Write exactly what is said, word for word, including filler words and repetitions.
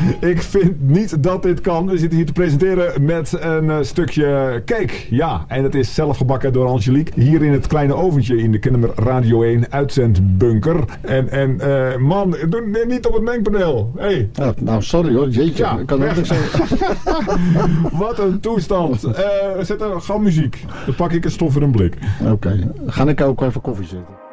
Ik vind niet dat dit kan. We zitten hier te presenteren met een uh, stukje cake. Ja, en het is zelf gebakken door Angelique. Hier in het kleine oventje in de Kennemer Radio één uitzendbunker. En, en uh, man, doe niet op het mengpaneel. Hey. Ja, nou, sorry hoor. Jeetje. Ja, ik kan ook niks zeggen. Wat een toestand. Uh, zet er gauw muziek. Dan pak ik een stof in een blik. Oké. Okay. Ga ik ook even koffie zetten.